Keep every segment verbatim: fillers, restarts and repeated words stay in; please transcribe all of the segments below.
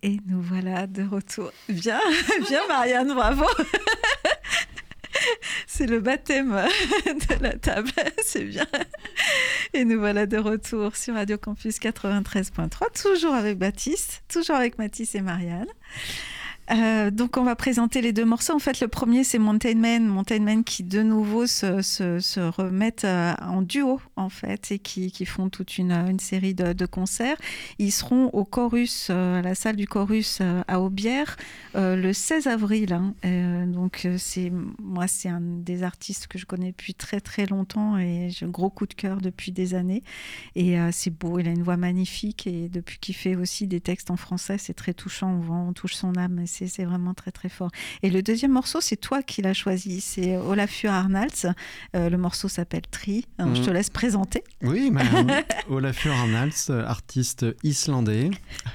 Et nous voilà de retour. Bien, bien Marianne, bravo. C'est le baptême de la table, c'est bien. Et nous voilà de retour sur Radio Campus quatre-vingt-treize point trois, toujours avec Baptiste, toujours avec Mathis et Marianne. Euh, donc on va présenter les deux morceaux. En fait, le premier c'est Mountain Man, Mountain Man qui de nouveau se, se, se remettent euh, en duo en fait et qui, qui font toute une, une série de, de concerts. Ils seront au Chorus, euh, à la salle du Chorus euh, à Aubière euh, le seize avril. Hein. Euh, donc c'est moi c'est un des artistes que je connais depuis très très longtemps et j'ai un gros coup de cœur depuis des années. Et euh, c'est beau, il a une voix magnifique et depuis qu'il fait aussi des textes en français, c'est très touchant. On, voit, on touche son âme. Et c'est C'est vraiment très très fort. Et le deuxième morceau, c'est toi qui l'as choisi. C'est Olafur Arnalds. Euh, le morceau s'appelle Tri. Alors, mmh. Je te laisse présenter. Oui, bah, Olafur Arnalds, artiste islandais.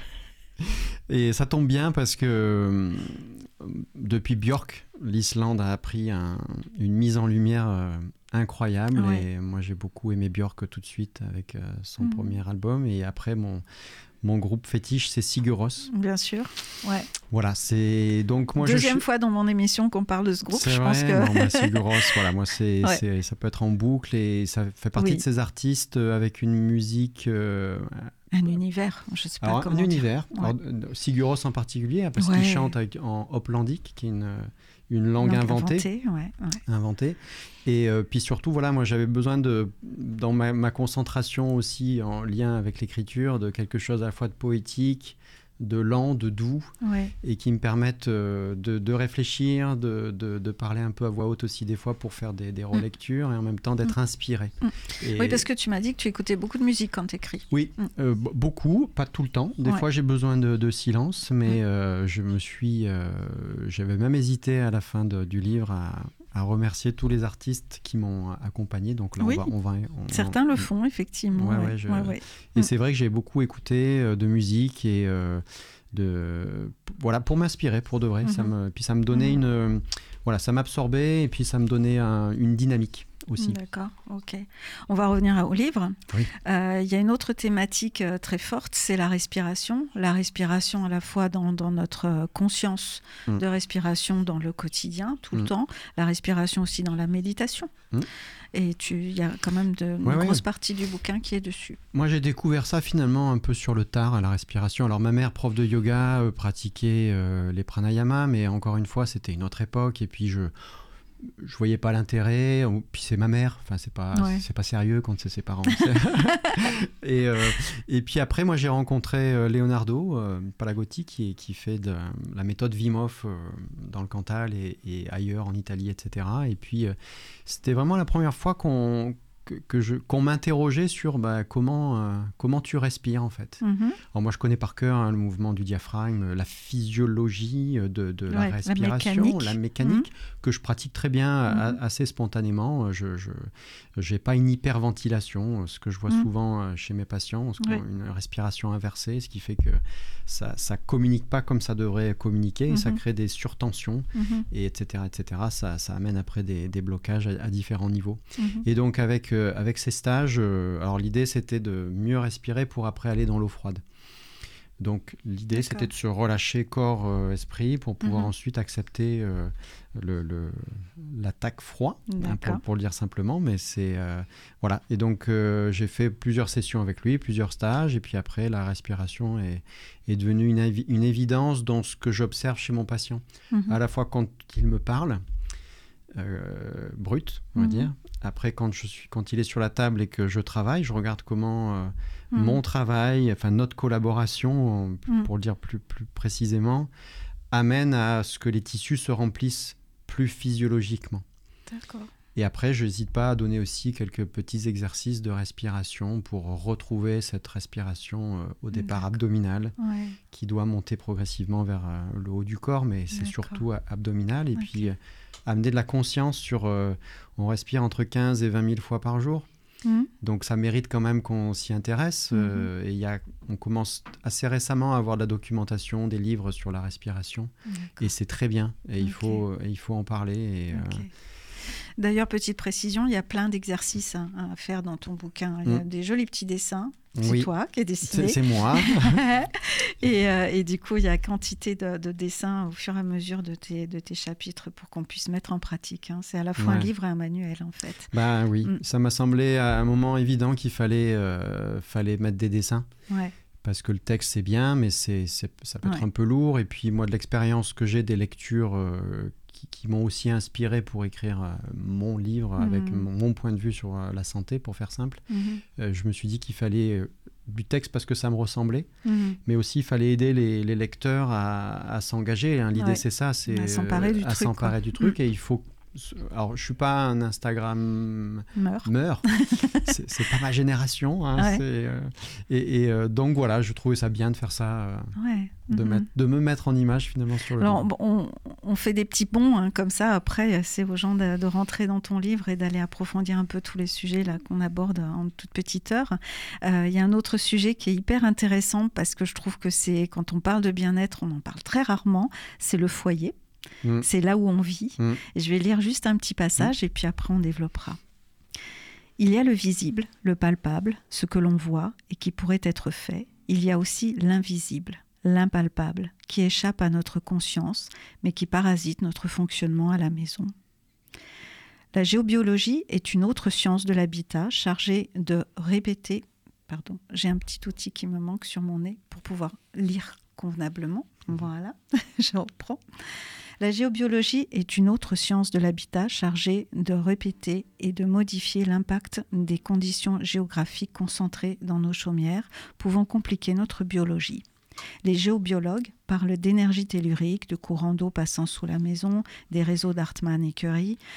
Et ça tombe bien parce que depuis Björk, l'Islande a appris un, une mise en lumière euh, incroyable. Ouais. Et moi, j'ai beaucoup aimé Björk tout de suite avec euh, son mmh. premier album. Et après, mon... Mon groupe fétiche, c'est Sigur Rós. Bien sûr, ouais. Voilà, c'est donc moi. Deuxième je... fois dans mon émission qu'on parle de ce groupe. C'est je vrai, pense que. Bon, bah, Sigur Rós, voilà, moi c'est, ouais. c'est, ça peut être en boucle et ça fait partie oui. de ces artistes avec une musique. Euh... Un univers, je sais pas Alors, comment un dire. univers. Ouais. Alors, Sigur Rós en particulier, parce ouais. qu'il chante avec, en oplandique, qui est une. Une langue, langue inventée, inventée, ouais, ouais. inventée. Et euh, puis surtout, voilà, moi j'avais besoin de, dans ma, ma concentration aussi en lien avec l'écriture, de quelque chose à la fois de poétique, de lent, de doux, ouais. et qui me permettent euh, de, de réfléchir, de, de, de parler un peu à voix haute aussi des fois pour faire des, des relectures mmh. et en même temps d'être mmh. inspiré. Mmh. Et... Oui, parce que tu m'as dit que tu écoutais beaucoup de musique quand tu écris. Oui, mmh. euh, b- beaucoup, pas tout le temps. Des ouais. fois j'ai besoin de, de silence, mais mmh. euh, je me suis, euh, j'avais même hésité à la fin de, du livre à à remercier tous les artistes qui m'ont accompagné. Donc là, oui. on va, on va, on, certains on... le font, effectivement. Ouais, ouais. Ouais, je... ouais, ouais. Et mmh. c'est vrai que j'ai beaucoup écouté euh, de musique et euh, de... voilà, pour m'inspirer, pour de vrai. Mm-hmm. Ça me... Puis ça me donnait mm-hmm. une... Euh, voilà, ça m'absorbait et puis ça me donnait un... une dynamique aussi. D'accord, ok. On va revenir au livre. Oui. Euh, il y a une autre thématique euh, très forte, c'est la respiration. La respiration à la fois dans, dans notre conscience mm. de respiration dans le quotidien, tout mm. le temps. La respiration aussi dans la méditation. Mm. Et il y a quand même de, une ouais, grosse ouais. partie du bouquin qui est dessus. Moi, j'ai découvert ça finalement un peu sur le tard, à la respiration. Alors, ma mère, prof de yoga, euh, pratiquait euh, les pranayama, mais encore une fois, c'était une autre époque. Et puis, je... je voyais pas l'intérêt, puis c'est ma mère, enfin c'est pas ouais. c'est pas sérieux quand c'est ses parents. et euh, et puis après moi j'ai rencontré Leonardo euh, Palagotti qui qui fait de la méthode Wim Hof euh, dans le Cantal et, et ailleurs en Italie, et cetera. Et puis euh, c'était vraiment la première fois qu'on que, que je, qu'on m'interrogeait sur bah, comment, euh, comment tu respires en fait. Mm-hmm. Alors moi je connais par cœur hein, le mouvement du diaphragme, la physiologie de, de ouais, la respiration, la mécanique, la mécanique mm-hmm. que je pratique très bien mm-hmm. a, assez spontanément. Je n'ai pas une hyperventilation, ce que je vois mm-hmm. souvent chez mes patients, ouais. une respiration inversée, ce qui fait que ça ne communique pas comme ça devrait communiquer, mm-hmm. et ça crée des surtensions, mm-hmm. et etc. et cetera. Ça, ça amène après des, des blocages à, à différents niveaux. Mm-hmm. Et donc avec Euh, avec ces stages, euh, alors l'idée c'était de mieux respirer pour après aller dans l'eau froide. Donc l'idée D'accord. c'était de se relâcher corps-esprit euh, pour pouvoir mm-hmm. ensuite accepter euh, le, le, l'attaque froid, hein, pour, pour le dire simplement. Mais c'est euh, voilà. Et donc euh, j'ai fait plusieurs sessions avec lui, plusieurs stages, et puis après la respiration est, est devenue une, évi- une évidence dans ce que j'observe chez mon patient, mm-hmm. à la fois quand il me parle. Euh, brut, on va mmh. dire. Après, quand, je suis, quand il est sur la table et que je travaille, je regarde comment euh, mmh. mon travail, enfin notre collaboration, mmh. pour le dire plus, plus précisément, amène à ce que les tissus se remplissent plus physiologiquement. D'accord. Et après, je n'hésite pas à donner aussi quelques petits exercices de respiration pour retrouver cette respiration euh, au départ D'accord. abdominale, ouais. qui doit monter progressivement vers euh, le haut du corps, mais c'est D'accord. surtout abdominal. Et okay. puis, euh, amener de la conscience sur... Euh, on respire entre quinze et vingt mille fois par jour. Mmh. Donc, ça mérite quand même qu'on s'y intéresse. Mmh. Euh, et y a, on commence assez récemment à avoir de la documentation, des livres sur la respiration. D'accord. Et c'est très bien. Et okay. il, faut, et il faut en parler. Et, okay. euh, D'ailleurs, petite précision, il y a plein d'exercices hein, à faire dans ton bouquin. Il y a mmh. des jolis petits dessins. C'est oui. toi qui es dessiné. C'est, c'est moi. et, euh, et du coup, il y a quantité de, de dessins au fur et à mesure de tes, de tes chapitres pour qu'on puisse mettre en pratique. Hein. C'est à la fois ouais. un livre et un manuel, en fait. Bah oui, mm. ça m'a semblé à un moment évident qu'il fallait, euh, fallait mettre des dessins. Ouais. Parce que le texte, c'est bien, mais c'est, c'est, ça peut être ouais. un peu lourd. Et puis moi, de l'expérience que j'ai des lectures euh, qui, qui m'ont aussi inspiré pour écrire euh, mon livre, mmh. avec mon, mon point de vue sur euh, la santé, pour faire simple, mmh. euh, je me suis dit qu'il fallait euh, du texte parce que ça me ressemblait, mmh. mais aussi il fallait aider les, les lecteurs à, à s'engager. Hein. L'idée, ouais. c'est ça, c'est à s'emparer du à truc. S'emparer du truc mmh. Et il faut... Alors, je ne suis pas un Instagram Meur. Meur. c'est, c'est pas ma génération. Hein, ouais. c'est, euh, et et euh, donc, voilà, je trouvais ça bien de faire ça, euh, ouais. de, mm-hmm. mettre, de me mettre en image, finalement, sur le Alors, livre. On, on fait des petits bonds, hein, comme ça. Après, c'est aux gens de, de rentrer dans ton livre et d'aller approfondir un peu tous les sujets là, qu'on aborde en toute petite heure. Il euh, y a un autre sujet qui est hyper intéressant parce que je trouve que c'est, quand on parle de bien-être, on en parle très rarement, c'est le foyer. Mmh. C'est là où on vit. Mmh. Et je vais lire juste un petit passage mmh. et puis après on développera. Il y a le visible, le palpable, ce que l'on voit et qui pourrait être fait. Il y a aussi l'invisible, l'impalpable, qui échappe à notre conscience, mais qui parasite notre fonctionnement à la maison. La géobiologie est une autre science de l'habitat chargée de répéter... Pardon, j'ai un petit outil qui me manque sur mon nez pour pouvoir lire convenablement. Voilà, je reprends. La géobiologie est une autre science de l'habitat chargée de répéter et de modifier l'impact des conditions géographiques concentrées dans nos chaumières, pouvant compliquer notre biologie. Les géobiologues parlent d'énergie tellurique, de courants d'eau passant sous la maison, des réseaux d'Hartmann et Curie,